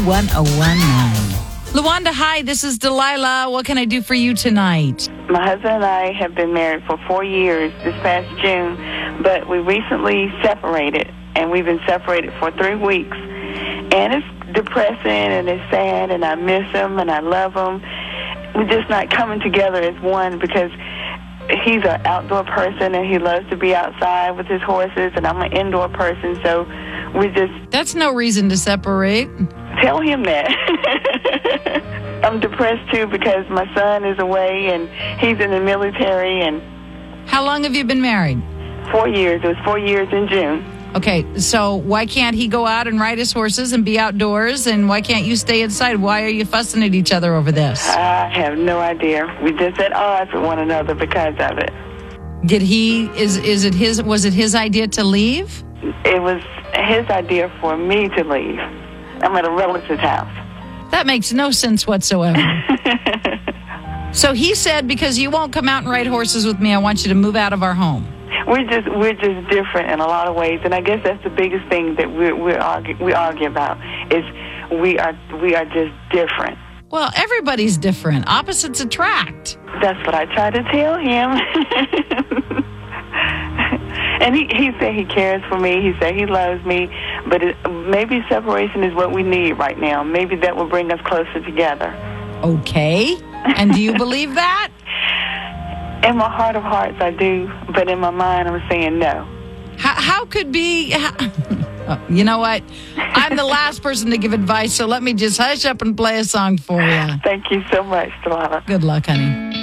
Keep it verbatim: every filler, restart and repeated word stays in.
one oh one nine. Luanda, hi, this is Delilah. What can I do for you tonight? My husband and I have been married for four years this past June, but we recently separated, and we've been separated for three weeks. And it's depressing, and it's sad, and I miss him, and I love him. We're just not coming together as one because he's an outdoor person, and he loves to be outside with his horses, and I'm an indoor person, so we just... That's no reason to separate. Tell him that. I'm depressed, too, because my son is away, and he's in the military, and... How long have you been married? Four years. It was four years in June. Okay, so why can't he go out and ride his horses and be outdoors, and why can't you stay inside? Why are you fussing at each other over this? I have no idea. We just at odds with one another because of it. Did he, is is it his, was it his idea to leave? It was his idea for me to leave. I'm at a relative's house. That makes no sense whatsoever. So he said, because you won't come out and ride horses with me, I want you to move out of our home. We're just we're just different in a lot of ways, and I guess that's the biggest thing that we we argue we argue about is we are we are just different. Well, everybody's different. Opposites attract. That's what I try to tell him. And he, he said he cares for me. He said he loves me. But it, maybe separation is what we need right now. Maybe that will bring us closer together. Okay. And do you believe that? In my heart of hearts, I do. But in my mind, I'm saying no. How, how could be... How, oh, you know what? I'm the last person to give advice, so let me just hush up and play a song for you. Thank you so much, Delilah. Good luck, honey.